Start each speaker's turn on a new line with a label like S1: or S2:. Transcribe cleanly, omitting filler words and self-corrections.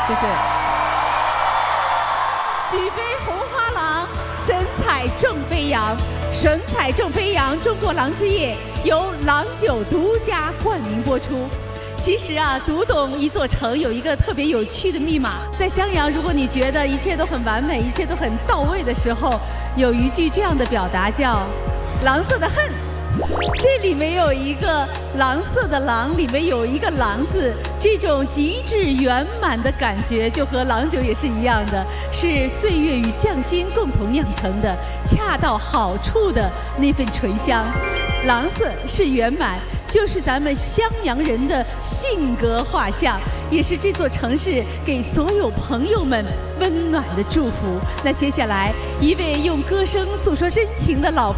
S1: 谢谢。举杯红花郎，神采正飞扬，神采正飞扬，中国狼之夜由郎酒独家冠名播出。其实啊，读懂一座城有一个特别有趣的密码。在襄阳，如果你觉得一切都很完美，一切都很到位的时候，有一句这样的表达叫“郎色的恨”。这里面有一个郎色的郎，里面有一个郎字，这种极致圆满的感觉，就和郎酒也是一样的，是岁月与匠心共同酿成的，恰到好处的那份醇香。郎色是圆满，就是咱们襄阳人的性格画像，也是这座城市给所有朋友们温暖的祝福。那接下来，一位用歌声诉说真情的老